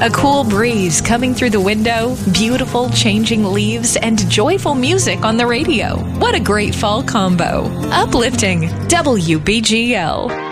A cool breeze coming through the window, beautiful changing leaves, and joyful music on the radio. What a great fall combo. Uplifting WBGL.